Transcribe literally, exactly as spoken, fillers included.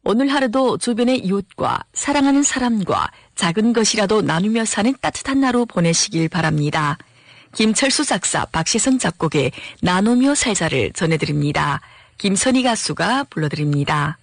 오늘 하루도 주변의 이웃과 사랑하는 사람과 작은 것이라도 나누며 사는 따뜻한 하루 보내시길 바랍니다. 김철수 작사, 박시성 작곡의 나누며 살자를 전해드립니다. 김선희 가수가 불러드립니다.